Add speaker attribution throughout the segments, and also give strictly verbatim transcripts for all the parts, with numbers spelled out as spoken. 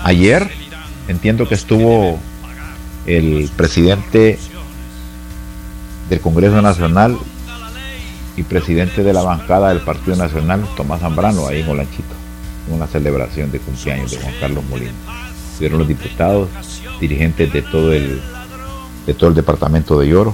Speaker 1: Ayer entiendo que estuvo el presidente del Congreso Nacional y presidente de la bancada del Partido Nacional, Tomás Zambrano, ahí en Olanchito, en una celebración de cumpleaños de Juan Carlos Molina. Estuvieron los diputados, dirigentes de todo el de todo el departamento de Lloro.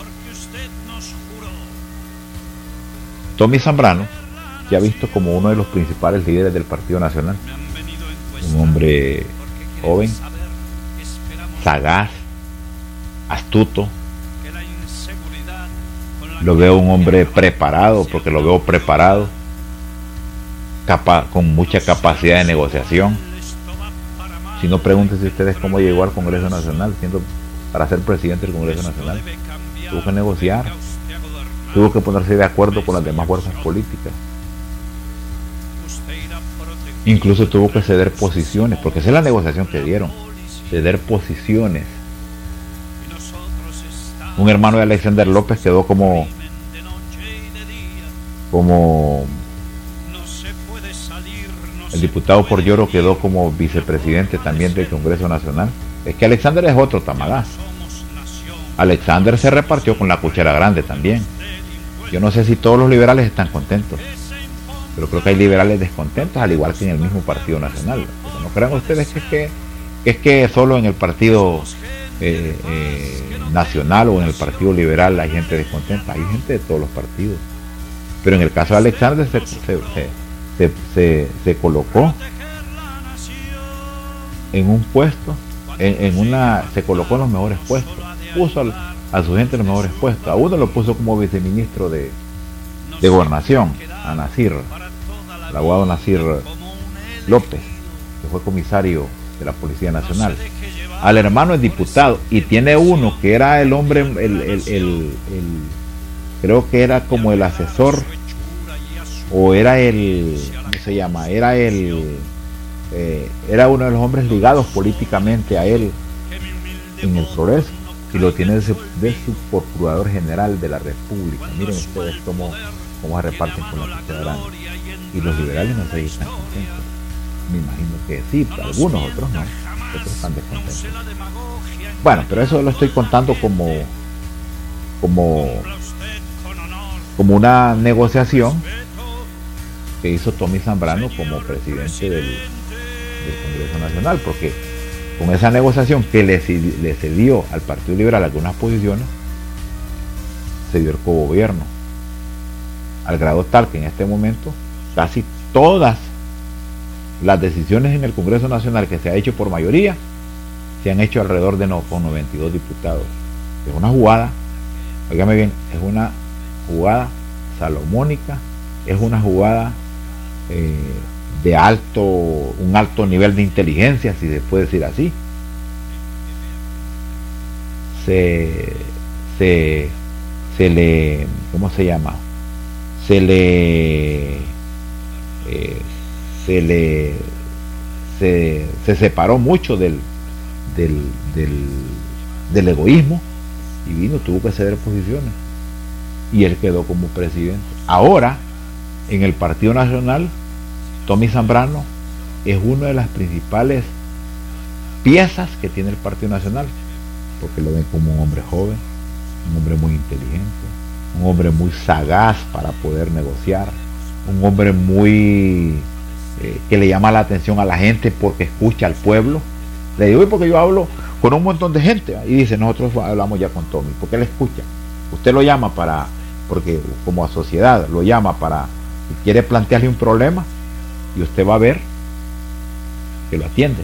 Speaker 1: Tommy Zambrano, ya visto como uno de los principales líderes del Partido Nacional, un hombre joven, sagaz, astuto. Lo veo un hombre preparado, porque lo veo preparado, capa, con mucha capacidad de negociación. Si no, pregúntense ustedes cómo llegó al Congreso Nacional, siendo para ser presidente del Congreso Nacional. Tuvo que negociar, tuvo que ponerse de acuerdo con las demás fuerzas políticas. Incluso tuvo que ceder posiciones, porque esa es la negociación que dieron, ceder posiciones. Un hermano de Alexander López quedó como como el diputado por Lloro quedó como vicepresidente también del Congreso Nacional. Es que Alexander es otro tamagás. Alexander se repartió con la cuchara grande también. Yo no sé si todos los liberales están contentos, pero creo que hay liberales descontentos, al igual que en el mismo Partido Nacional. Pero no crean ustedes que es que, que, es que solo en el Partido eh, eh, Nacional o en el Partido Liberal hay gente descontenta. Hay gente de todos los partidos. Pero en el caso de Alexander se, se, se, se, se, se colocó en un puesto, en, en una, se colocó en los mejores puestos, puso a, a su gente en los mejores puestos. A uno lo puso como viceministro de, de Gobernación, a Nasir, el abogado Nasir López, que fue comisario de la Policía Nacional. Al hermano es diputado, y tiene uno que era el hombre, el, el, el, el, creo que era como el asesor, o era el, ¿cómo se llama? Era el, eh, era uno de los hombres ligados políticamente a él en el Progreso, y lo tiene de su, de su procurador general de la República. Miren ustedes cómo, cómo se reparten con la cuchara grande. Y los liberales no se están contentos. Me imagino que sí, algunos, otros no. Otros están descontentos. Bueno, pero eso lo estoy contando como como como una negociación que hizo Tommy Zambrano como presidente del, del Congreso Nacional, porque con esa negociación que le, le cedió al Partido Liberal algunas posiciones, se dio el cogobierno, al grado tal que en este momento casi todas las decisiones en el Congreso Nacional que se ha hecho por mayoría se han hecho alrededor de no, con noventa y dos diputados. Es una jugada, óigame bien, es una jugada salomónica, es una jugada eh, de alto, un alto nivel de inteligencia, si se puede decir así. Se, se, se le, ¿cómo se llama? Se le, eh, se le, se, se separó mucho del, del, del, del egoísmo, y vino, tuvo que ceder posiciones, y él quedó como presidente. Ahora, en el Partido Nacional, Tommy Zambrano es una de las principales piezas que tiene el Partido Nacional, porque lo ven como un hombre joven, un hombre muy inteligente, un hombre muy sagaz para poder negociar, un hombre muy eh, que le llama la atención a la gente porque escucha al pueblo. Le digo porque yo hablo con un montón de gente, ¿eh? Y dice, nosotros hablamos ya con Tommy, porque él escucha. Usted lo llama para, porque como a sociedad lo llama para, si quiere plantearle un problema, y usted va a ver que lo atiende.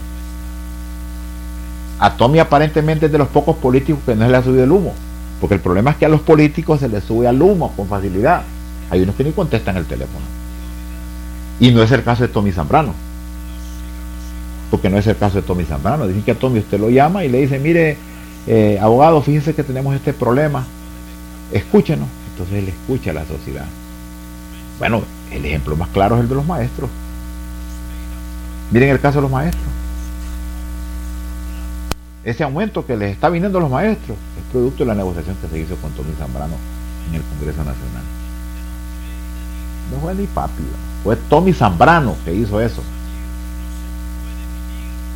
Speaker 1: A Tommy aparentemente es de los pocos políticos que no se le ha subido el humo, porque el problema es que a los políticos se les sube al humo con facilidad. Hay unos que ni contestan el teléfono, y no es el caso de Tommy Zambrano, porque no es el caso de Tommy Zambrano. Dicen que a Tommy usted lo llama y le dice, mire, eh, abogado, fíjese que tenemos este problema, escúchenos. Entonces él escucha a la sociedad. Bueno, el ejemplo más claro es el de los maestros. Miren el caso de los maestros. Ese aumento que les está viniendo a los maestros es producto de la negociación que se hizo con Tommy Zambrano en el Congreso Nacional. No fue ni papi, fue Tommy Zambrano que hizo eso.